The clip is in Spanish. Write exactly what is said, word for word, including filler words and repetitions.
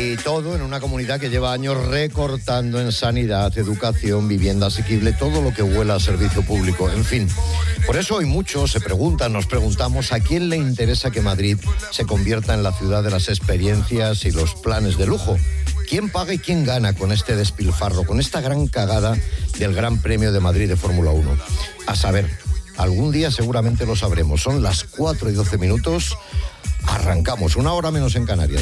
Y todo en una comunidad que lleva años recortando en sanidad, educación, vivienda asequible, todo lo que huela a servicio público, en fin. Por eso hoy muchos se preguntan, nos preguntamos, ¿a quién le interesa que Madrid se convierta en la ciudad de las experiencias y los planes de lujo? ¿Quién paga y quién gana con este despilfarro, con esta gran cagada del Gran Premio de Madrid de Fórmula uno? A saber, algún día seguramente lo sabremos. Son las cuatro y doce minutos. Arrancamos, una hora menos en Canarias.